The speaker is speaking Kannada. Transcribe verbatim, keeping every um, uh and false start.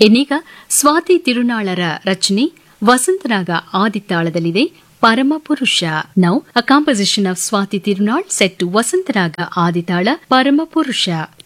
ಇನ್ನೀಗ ಸ್ವಾತಿ ತಿರುನಾಳರ ರಚನೆ ವಸಂತರಾಗ ಆದಿತಾಳದಲ್ಲಿದೆ ಪರಮಪುರುಷ. Now a composition of Swati Tirunal set to ವಸಂತರಾಗ ಆದಿತಾಳ ಪರಮಪುರುಷ